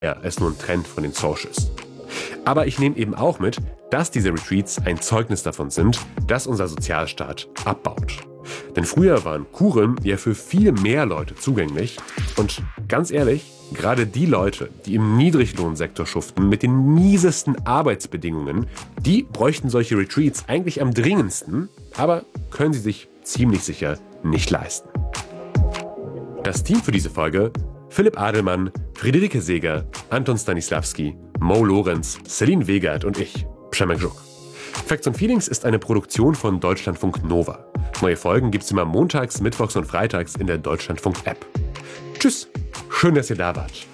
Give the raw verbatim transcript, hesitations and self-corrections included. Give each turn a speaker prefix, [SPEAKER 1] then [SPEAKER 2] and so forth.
[SPEAKER 1] es nun trennt von den Socials. Aber ich nehme eben auch mit, dass diese Retreats ein Zeugnis davon sind, dass unser Sozialstaat abbaut. Denn früher waren Kuren ja für viel mehr Leute zugänglich. Und ganz ehrlich, gerade die Leute, die im Niedriglohnsektor schuften, mit den miesesten Arbeitsbedingungen, die bräuchten solche Retreats eigentlich am dringendsten, aber können sie sich ziemlich sicher nicht leisten. Das Team für diese Folge: Philipp Adelmann, Friederike Seeger, Anton Stanislawski, Mo Lorenz, Celine Wegert und ich, Przemek Żuk. Facts and Feelings ist eine Produktion von Deutschlandfunk Nova. Neue Folgen gibt's immer montags, mittwochs und freitags in der Deutschlandfunk-App. Tschüss, schön, dass ihr da wart.